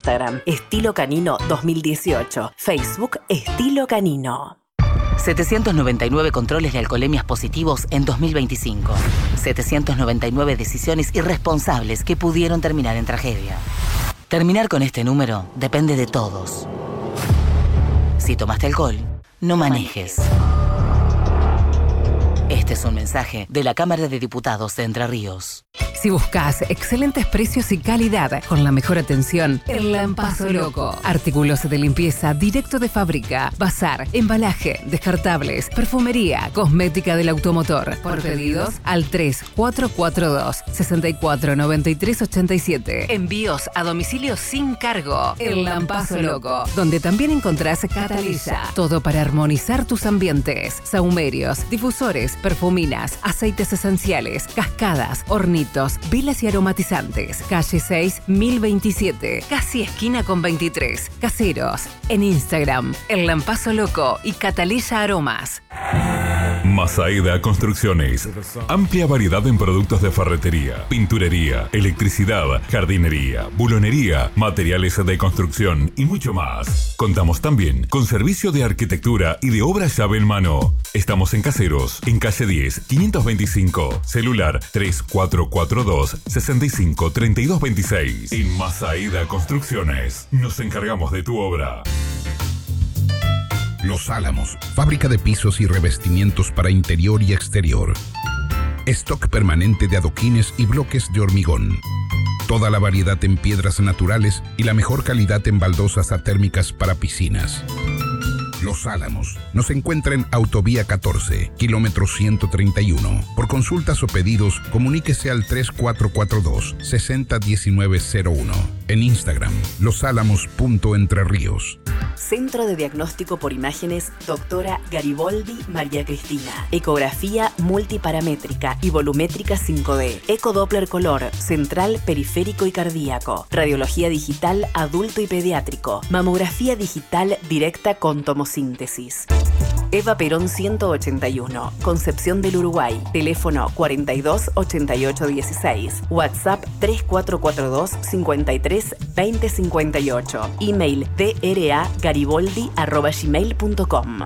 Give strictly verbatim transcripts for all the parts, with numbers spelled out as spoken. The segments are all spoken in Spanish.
Instagram, Estilo Canino dos mil dieciocho. Facebook, Estilo Canino. setecientos noventa y nueve controles de alcoholemias positivos en dos mil veinticinco. setecientos noventa y nueve decisiones irresponsables que pudieron terminar en tragedia. Terminar con este número depende de todos. Si tomaste alcohol, no manejes. Este es un mensaje de la Cámara de Diputados de Entre Ríos. Si buscas excelentes precios y calidad con la mejor atención, El Lampazo Loco. Artículos de limpieza directo de fábrica, bazar, embalaje, descartables, perfumería, cosmética del automotor. Por pedidos al tres cuatro cuatro dos, seis cuatro nueve tres ocho siete. Envíos a domicilio sin cargo. El Lampazo Loco, donde también encontrás Catalisa. Todo para armonizar tus ambientes. Sahumerios, difusores, perfuminas, aceites esenciales, cascadas, hornitos, velas y aromatizantes. Calle seis, mil veintisiete, casi esquina con veintitrés. Caseros. En Instagram, El Lampazo Loco y Catalisa Aromas. Masaeda Construcciones. Amplia variedad en productos de ferretería, pinturería, electricidad, jardinería, bulonería, materiales de construcción y mucho más. Contamos también con servicio de arquitectura y de obra llave en mano. Estamos en Caseros, en calle diez, quinientos veinticinco. Celular tres cuatro cuatro dos, seis cinco tres dos dos seis. En Masaeda Construcciones nos encargamos de tu obra. Los Álamos, fábrica de pisos y revestimientos para interior y exterior. Stock permanente de adoquines y bloques de hormigón. Toda la variedad en piedras naturales y la mejor calidad en baldosas atérmicas para piscinas. Los Álamos. Nos encuentra en Autovía catorce, kilómetro ciento treinta y uno. Por consultas o pedidos, comuníquese al tres cuatro cuatro dos, seis cero uno nueve cero uno. En Instagram, losálamos.entreríos. Centro de Diagnóstico por Imágenes, doctora Gariboldi María Cristina. Ecografía multiparamétrica y volumétrica cinco D. Ecodoppler color, central, periférico y cardíaco. Radiología digital adulto y pediátrico. Mamografía digital directa con tomosíntesis. Eva Perón ciento ochenta y uno, Concepción del Uruguay. Teléfono cuarenta y dos, ochenta y ocho, dieciséis. WhatsApp tres cuatro cuatro dos, cincuenta y tres, veinte cincuenta y ocho. Email dragariboldi arroba gmail punto com.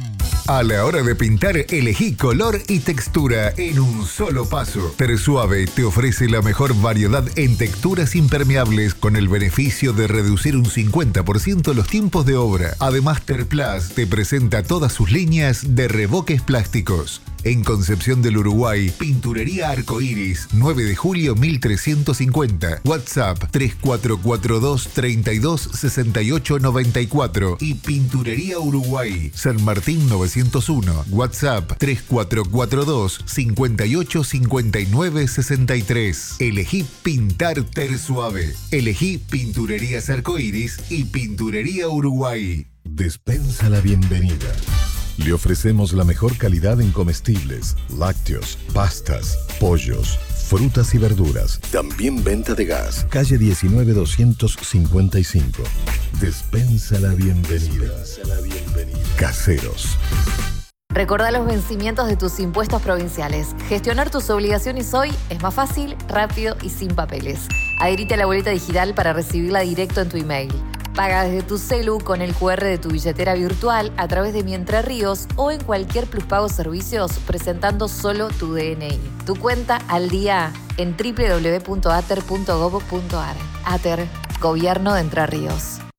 A la hora de pintar, elegí color y textura en un solo paso. Tersuave te ofrece la mejor variedad en texturas impermeables con el beneficio de reducir un cincuenta por ciento los tiempos de obra. Además, Terplas te presenta todas sus líneas de revoques plásticos. En Concepción del Uruguay, Pinturería Arcoíris, nueve de julio mil trescientos cincuenta. WhatsApp tres cuatro cuatro dos, treinta y dos, sesenta y ocho, noventa y cuatro. Y Pinturería Uruguay, San Martín novecientos uno. WhatsApp tres cuatro cuatro dos, cincuenta y ocho, cincuenta y nueve, sesenta y tres. Elegí pintar Tersuave. Elegí Pinturerías Arcoíris y Pinturería Uruguay. Despensa la bienvenida. Le ofrecemos la mejor calidad en comestibles, lácteos, pastas, pollos, frutas y verduras. También venta de gas. Calle diecinueve, doscientos cincuenta y cinco. Despensa la bienvenida. Despensa la bienvenida. Caseros. Recordá los vencimientos de tus impuestos provinciales. Gestionar tus obligaciones hoy es más fácil, rápido y sin papeles. Adherite a la boleta digital para recibirla directo en tu email. Paga desde tu celu con el cu erre de tu billetera virtual a través de Mi Entre Ríos o en cualquier Pluspago Servicios presentando solo tu D N I. Tu cuenta al día en doble u doble u doble u punto ater punto gob punto ar. Ater, Gobierno de Entre Ríos.